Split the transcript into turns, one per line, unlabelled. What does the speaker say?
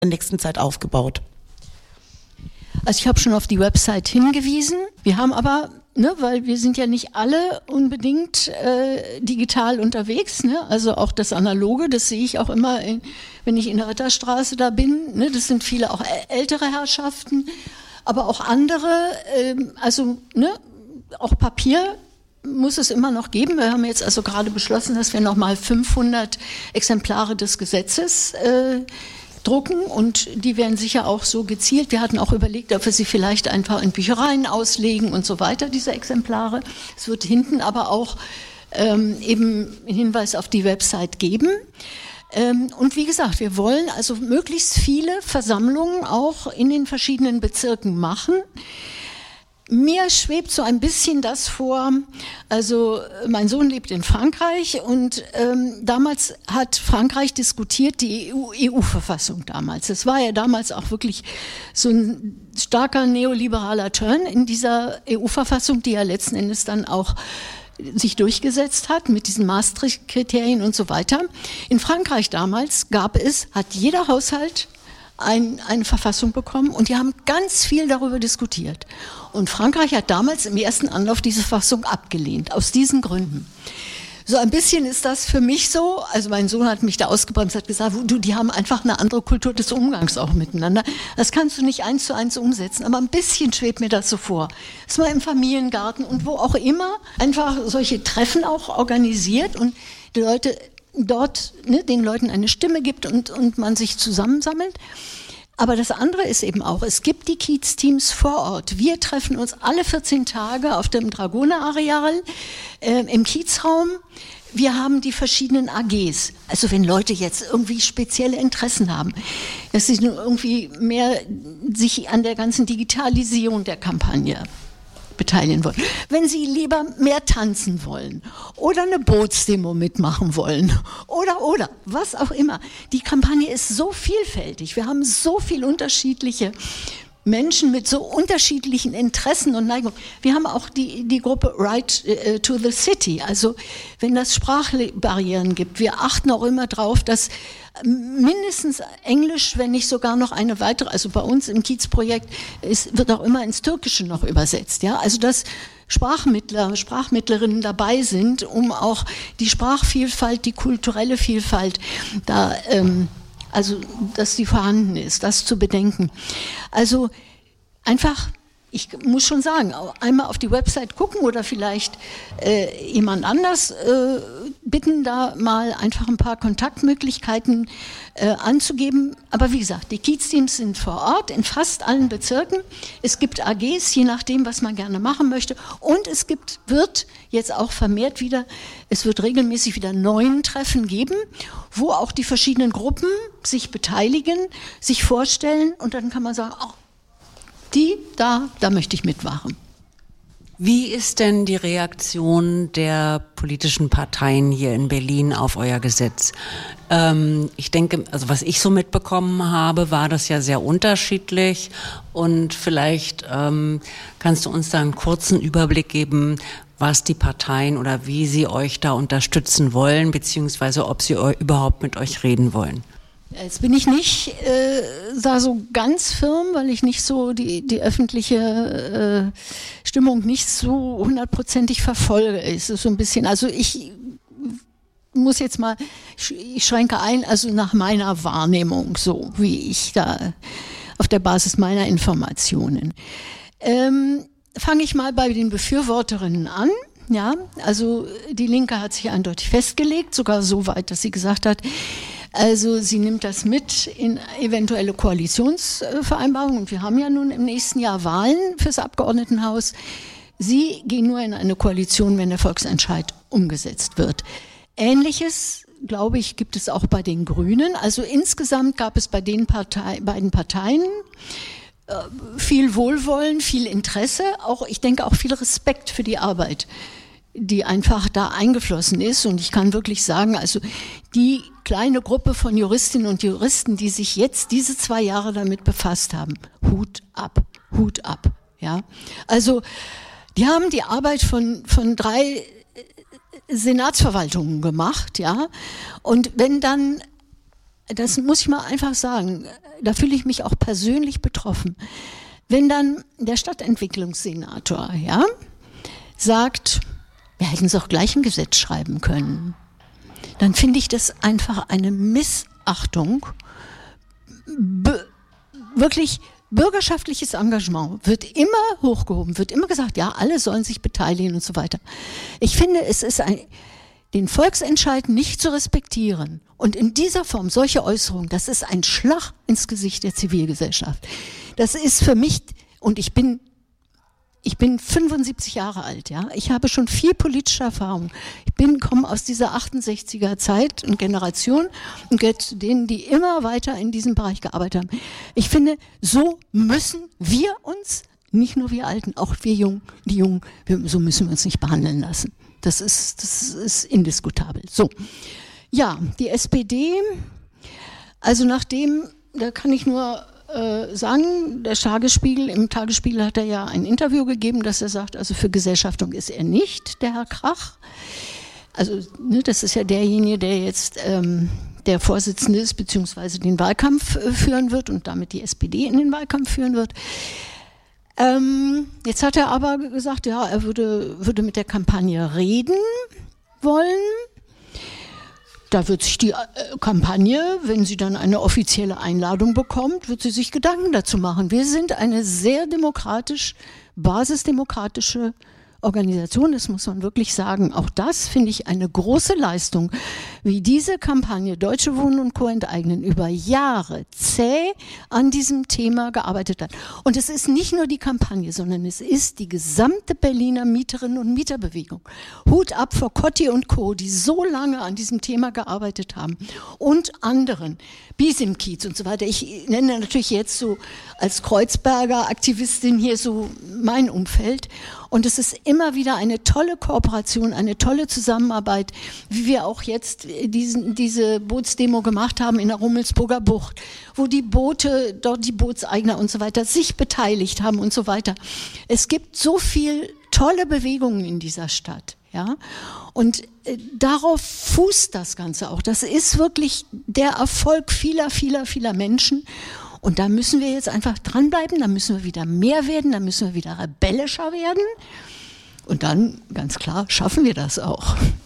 der nächsten Zeit aufgebaut?
Also ich habe schon auf die Website hingewiesen. Wir haben aber, weil wir sind ja nicht alle unbedingt digital unterwegs, also auch das Analoge, das sehe ich auch immer, wenn ich in der Ritterstraße da bin, das sind viele auch ältere Herrschaften, aber auch andere, auch Papier muss es immer noch geben. Wir haben jetzt also gerade beschlossen, dass wir nochmal 500 Exemplare des Gesetzes drucken und die werden sicher auch so gezielt. Wir hatten auch überlegt, ob wir sie vielleicht einfach in Büchereien auslegen und so weiter, diese Exemplare. Es wird hinten aber auch eben einen Hinweis auf die Website geben. Und wie gesagt, wir wollen also möglichst viele Versammlungen auch in den verschiedenen Bezirken machen. Mir schwebt so ein bisschen das vor, also mein Sohn lebt in Frankreich und damals hat Frankreich diskutiert die EU-Verfassung damals. Es war ja damals auch wirklich so ein starker neoliberaler Turn in dieser EU-Verfassung, die ja letzten Endes dann auch sich durchgesetzt hat mit diesen Maastricht-Kriterien und so weiter. In Frankreich damals hat jeder Haushalt eine Verfassung bekommen und die haben ganz viel darüber diskutiert. Und Frankreich hat damals im ersten Anlauf diese Verfassung abgelehnt, aus diesen Gründen. So ein bisschen ist das für mich so, also mein Sohn hat mich da ausgebremst, hat gesagt, die haben einfach eine andere Kultur des Umgangs auch miteinander. Das kannst du nicht 1:1 umsetzen, aber ein bisschen schwebt mir das so vor. Dass man im Familiengarten und wo auch immer einfach solche Treffen auch organisiert und die Leute dort den Leuten eine Stimme gibt und man sich zusammensammelt. Aber das andere ist eben auch, es gibt die Kiez-Teams vor Ort. Wir treffen uns alle 14 Tage auf dem Dragoner-Areal im Kiezraum. Wir haben die verschiedenen AGs. Also wenn Leute jetzt irgendwie spezielle Interessen haben, dass sie irgendwie mehr sich an der ganzen Digitalisierung der Kampagne beteiligen wollen. Wenn Sie lieber mehr tanzen wollen oder eine Bootsdemo mitmachen wollen oder, was auch immer. Die Kampagne ist so vielfältig. Wir haben so viel unterschiedliche Menschen mit so unterschiedlichen Interessen und Neigungen. Wir haben auch die Gruppe Right to the City. Also wenn es Sprachbarrieren gibt, wir achten auch immer drauf, dass mindestens Englisch, wenn nicht sogar noch eine weitere, also bei uns im Kiez-Projekt wird auch immer ins Türkische noch übersetzt. Ja? Also dass Sprachmittlerinnen dabei sind, um auch die Sprachvielfalt, die kulturelle Vielfalt da also dass die vorhanden ist, das zu bedenken. Also einfach, ich muss schon sagen, einmal auf die Website gucken oder vielleicht jemand anders bitten, da mal einfach ein paar Kontaktmöglichkeiten anzugeben. Aber wie gesagt, die Kiez-Teams sind vor Ort in fast allen Bezirken. Es gibt AGs, je nachdem, was man gerne machen möchte. Und es wird jetzt auch vermehrt es wird regelmäßig wieder neuen Treffen geben, wo auch die verschiedenen Gruppen sich beteiligen, sich vorstellen und dann kann man sagen, da möchte ich mitmachen.
Wie ist denn die Reaktion der politischen Parteien hier in Berlin auf euer Gesetz? Ich denke, also was ich so mitbekommen habe, war das ja sehr unterschiedlich und vielleicht kannst du uns da einen kurzen Überblick geben, was die Parteien oder wie sie euch da unterstützen wollen, beziehungsweise ob sie überhaupt mit euch reden wollen.
Jetzt bin ich nicht da so ganz firm, weil ich nicht so die öffentliche Stimmung nicht so hundertprozentig verfolge. Es ist so ein bisschen, also ich muss jetzt mal, ich schränke ein, also nach meiner Wahrnehmung, so wie ich da auf der Basis meiner Informationen. Fange ich mal bei den Befürworterinnen an. Ja, also die Linke hat sich eindeutig festgelegt, sogar so weit, dass sie gesagt hat, also sie nimmt das mit in eventuelle Koalitionsvereinbarungen und wir haben ja nun im nächsten Jahr Wahlen fürs Abgeordnetenhaus. Sie gehen nur in eine Koalition, wenn der Volksentscheid umgesetzt wird. Ähnliches, glaube ich, gibt es auch bei den Grünen. Also insgesamt gab es bei den beiden Parteien viel Wohlwollen, viel Interesse, auch ich denke auch viel Respekt für die Arbeit, die einfach da eingeflossen ist. Und ich kann wirklich sagen, also die kleine Gruppe von Juristinnen und Juristen, die sich jetzt diese 2 Jahre damit befasst haben, Hut ab, ja. Also die haben die Arbeit von 3 Senatsverwaltungen gemacht, ja. Und wenn dann das muss ich mal einfach sagen, da fühle ich mich auch persönlich betroffen. Wenn dann der Stadtentwicklungssenator, ja, sagt, wir hätten es auch gleich ein Gesetz schreiben können, dann finde ich das einfach eine Missachtung. Wirklich bürgerschaftliches Engagement wird immer hochgehoben, wird immer gesagt, ja, alle sollen sich beteiligen und so weiter. Ich finde, es ist den Volksentscheid nicht zu respektieren und in dieser Form solche Äußerungen, das ist ein Schlag ins Gesicht der Zivilgesellschaft. Das ist für mich, und ich bin 75 Jahre alt, ja. Ich habe schon viel politische Erfahrung. Ich komme aus dieser 68er Zeit und Generation und gehöre zu denen, die immer weiter in diesem Bereich gearbeitet haben. Ich finde, so müssen wir uns, nicht nur wir Alten, auch wir Jungen, so müssen wir uns nicht behandeln lassen. Das ist indiskutabel. So. Ja, die SPD, also nachdem, da kann ich nur sagen, im Tagesspiegel hat er ja ein Interview gegeben, dass er sagt, also für Gesellschaftung ist er nicht, der Herr Krach. Also das ist ja derjenige, der jetzt der Vorsitzende ist, beziehungsweise den Wahlkampf führen wird und damit die SPD in den Wahlkampf führen wird. Jetzt hat er aber gesagt, ja, er würde mit der Kampagne reden wollen. Da wird sich die Kampagne, wenn sie dann eine offizielle Einladung bekommt, wird sie sich Gedanken dazu machen. Wir sind eine sehr basisdemokratische Organisation, das muss man wirklich sagen. Auch das finde ich eine große Leistung, wie diese Kampagne Deutsche Wohnen und Co. enteignen über Jahre zäh an diesem Thema gearbeitet hat. Und es ist nicht nur die Kampagne, sondern es ist die gesamte Berliner Mieterinnen- und Mieterbewegung. Hut ab vor Kotti und Co., die so lange an diesem Thema gearbeitet haben. Und anderen, Biesim-Kiez und so weiter. Ich nenne natürlich jetzt so als Kreuzberger Aktivistin hier so mein Umfeld. Und es ist immer wieder eine tolle Kooperation, eine tolle Zusammenarbeit, wie wir auch jetzt diese Bootsdemo gemacht haben in der Rummelsburger Bucht, wo die Boote, dort die Bootseigner und so weiter sich beteiligt haben und so weiter. Es gibt so viel tolle Bewegungen in dieser Stadt, ja. Und darauf fußt das Ganze auch. Das ist wirklich der Erfolg vieler Menschen. Und da müssen wir jetzt einfach dranbleiben, da müssen wir wieder mehr werden, da müssen wir wieder rebellischer werden. Und dann, ganz klar, schaffen wir das auch.